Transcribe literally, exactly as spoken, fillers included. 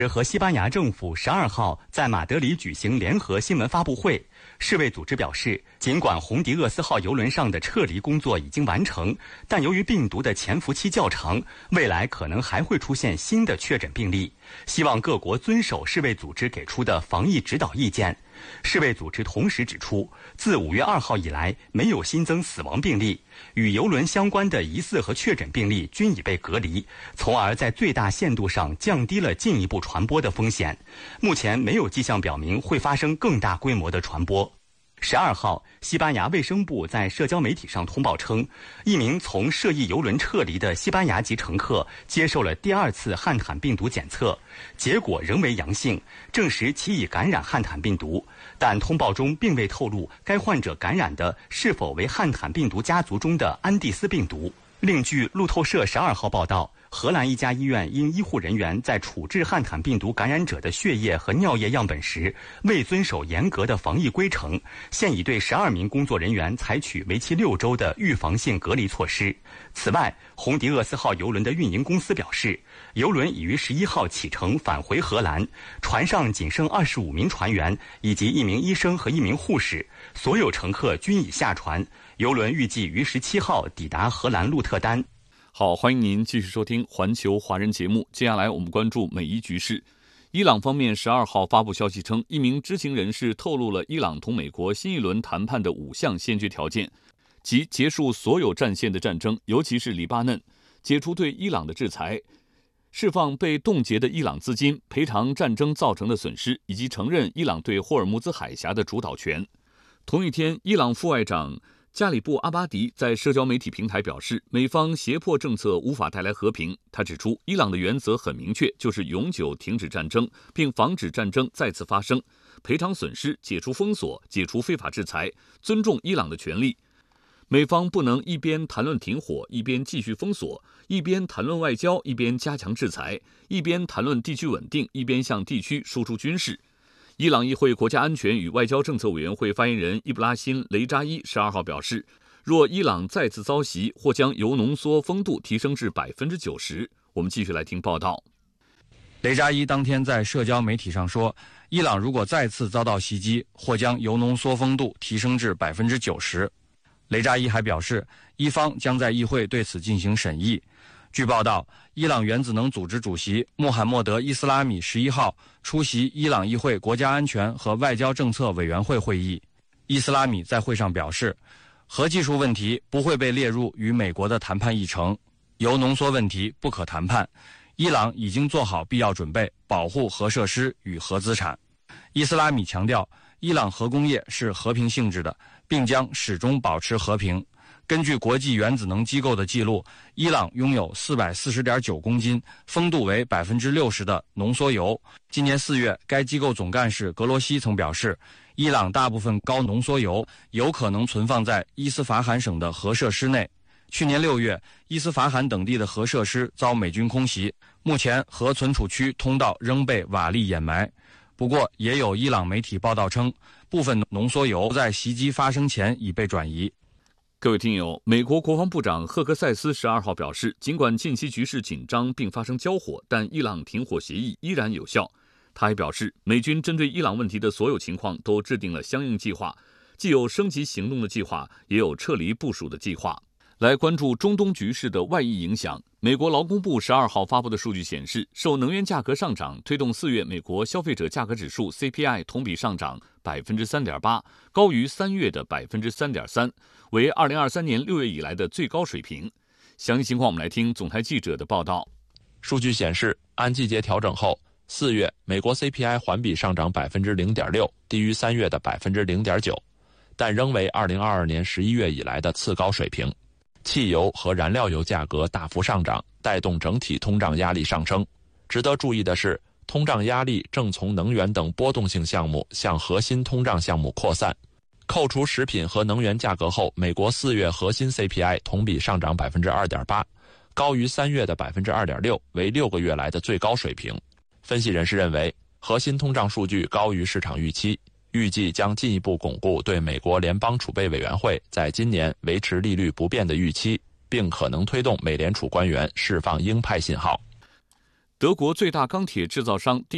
和西班牙政府十二号在马德里举行联合新闻发布会。世卫组织表示，尽管红迪厄斯号邮轮上的撤离工作已经完成，但由于病毒的潜伏期较长，未来可能还会出现新的确诊病例。希望各国遵守世卫组织给出的防疫指导意见。世卫组织同时指出，自五月二号以来没有新增死亡病例，与邮轮相关的疑似和确诊病例均已被隔离，从而在最大限度上降低了进一步传播的风险。目前没有迹象表明会发生更大规模的传播。十二号，西班牙卫生部在社交媒体上通报称，一名从涉疫邮轮撤离的西班牙籍乘客接受了第二次汉坦病毒检测，结果仍为阳性，证实其已感染汉坦病毒，但通报中并未透露该患者感染的是否为汉坦病毒家族中的安第斯病毒。另据路透社十二号报道，荷兰一家医院因医护人员在处置汉坦病毒感染者的血液和尿液样本时未遵守严格的防疫规程，现已对十二名工作人员采取为期六周的预防性隔离措施。此外，红迪厄斯号邮轮的运营公司表示，邮轮已于十一号启程返回荷兰，船上仅剩二十五名船员以及一名医生和一名护士，所有乘客均已下船。邮轮预计于十七号抵达荷兰鹿特丹。 好，欢迎您继续收听环球华人节目。接下来我们关注美伊局势。伊朗方面十二号发布消息称，一名知情人士透露了伊朗同美国新一轮谈判的五项先决条件，即结束所有战线的战争，尤其是黎巴嫩，解除对伊朗的制裁，释放被冻结的伊朗资金，赔偿战争造成的损失，以及承认伊朗对霍尔木兹海峡的主导权。同一天，伊朗副外长加里布·阿巴迪在社交媒体平台表示，美方胁迫政策无法带来和平。他指出，伊朗的原则很明确，就是永久停止战争，并防止战争再次发生，赔偿损失，解除封锁，解除非法制裁，尊重伊朗的权利。美方不能一边谈论停火，一边继续封锁；一边谈论外交，一边加强制裁；一边谈论地区稳定，一边向地区输出军事。伊朗议会国家安全与外交政策委员会发言人伊布拉辛·雷扎伊十二号表示，若伊朗再次遭袭，或将铀浓缩丰度提升至百分之九十。我们继续来听报道。 雷扎伊当天在社交媒体上说，伊朗如果再次遭到袭击，或将铀浓缩丰度提升至百分之九十。雷扎伊还表示，伊方将在议会对此进行审议。据报道，伊朗原子能组织主席穆罕默德·伊斯拉米十一号出席伊朗议会国家安全和外交政策委员会会议。伊斯拉米在会上表示，核技术问题不会被列入与美国的谈判议程，铀浓缩问题不可谈判，伊朗已经做好必要准备，保护核设施与核资产。伊斯拉米强调，伊朗核工业是和平性质的，并将始终保持和平。根据国际原子能机构的记录，伊朗拥有 四百四十点九公斤、丰度为 百分之六十 的浓缩铀。今年四月，该机构总干事格罗西曾表示，伊朗大部分高浓缩铀有可能存放在伊斯法罕省的核设施内。去年六月，伊斯法罕等地的核设施遭美军空袭，目前核存储区通道仍被瓦砾掩埋。不过，也有伊朗媒体报道称，部分浓缩铀在袭击发生前已被转移。 各位听友，美国国防部长赫克塞斯十二号表示，尽管近期局势紧张并发生交火，但伊朗停火协议依然有效。他还表示，美军针对伊朗问题的所有情况都制定了相应计划，既有升级行动的计划，也有撤离部署的计划。来关注中东局势的外溢影响。美国劳工部十二号发布的数据显示，受能源价格上涨推动四月美国消费者价格指数 C P I 同比上涨 百分之三点八， 高于三月的 百分之三点三， 为二零二三年六月以来的最高水平。详细情况我们来听总台记者的报道。 数据显示，按季节调整后，四月美国 C P I 环比上涨 百分之零点六， 低于三月的 百分之零点九， 但仍为二零二二年十一月以来的次高水平。汽油和燃料油价格大幅上涨，带动整体通胀压力上升。值得注意的是，通胀压力正从能源等波动性项目向核心通胀项目扩散。扣除食品和能源价格后，美国四月核心 C P I 同比上涨 百分之二点八， 高于三月的 百分之二点六， 为六个月来的最高水平。分析人士认为，核心通胀数据高于市场预期，预计将进一步巩固对美国联邦储备委员会在今年维持利率不变的预期，并可能推动美联储官员释放鹰派信号。 德国最大钢铁制造商